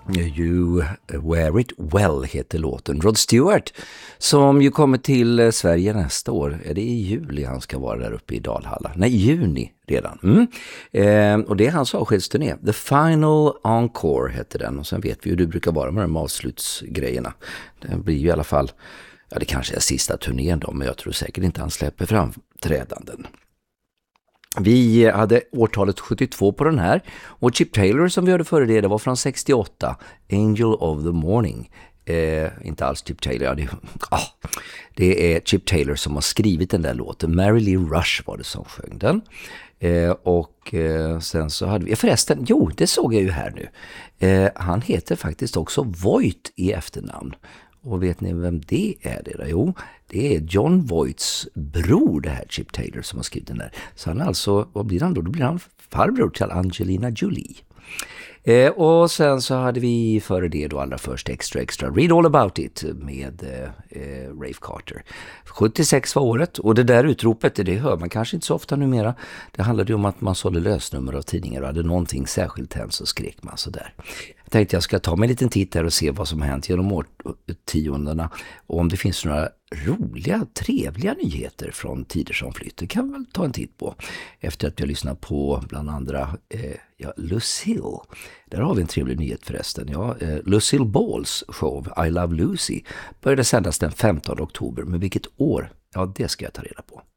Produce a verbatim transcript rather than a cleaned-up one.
You Wear It Well heter låten. Rod Stewart, som ju kommer till Sverige nästa år. Är det i juli han ska vara där uppe i Dalhalla? Nej, juni redan. Mm. Eh, och det är hans avskedsturné. The Final Encore heter den. Och sen vet vi hur du brukar vara med de avslutsgrejerna. Det blir ju i alla fall, ja det kanske är sista turnén då, men jag tror säkert inte han släpper framträdanden. Vi hade årtalet sjuttiotvå på den här, och Chip Taylor som vi hörde före det, det var från sextioåtta, Angel of the Morning. Eh, inte alls Chip Taylor, ja, det, ah, det är Chip Taylor som har skrivit den där låten. Mary Lee Rush var det som sjöng den. Eh, och eh, sen så hade vi, förresten, jo det såg jag ju här nu. Eh, han heter faktiskt också Voight i efternamn. Och vet ni vem det är det då? Jo, det är John Voights bror, det här Chip Taylor som har skrivit den där. Så han alltså, vad blir han då? Då blir han farbror till Angelina Jolie. Eh, och sen så hade vi före det då allra först Extra Extra Read All About It med eh, Rafe Carter. sjuttiosex var året, och det där utropet, det hör man kanske inte så ofta numera. Det handlade ju om att man sålde lösnummer av tidningar och hade någonting särskilt hänt, så skrek man så där. Jag tänkte jag ska ta mig en liten titt här och se vad som hänt genom årtiondena, och om det finns några roliga, trevliga nyheter från tider som flytt. Kan väl ta en titt på efter att vi har lyssnat på bland andra eh, ja, Lucille. Där har vi en trevlig nyhet förresten. Ja, eh, Lucille Balls show I Love Lucy började sändas den femtonde oktober, men vilket år? Ja, det ska jag ta reda på.